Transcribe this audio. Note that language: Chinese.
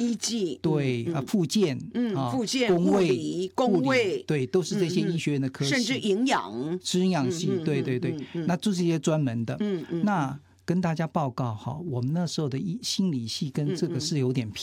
医技， 对复健， 复健、 工位、 工位， 对，都是这些医学院的科系， 甚至营养系，对对对，那这是一些专门的。那跟大家报告哈，我们那时候的心理系跟这个是有点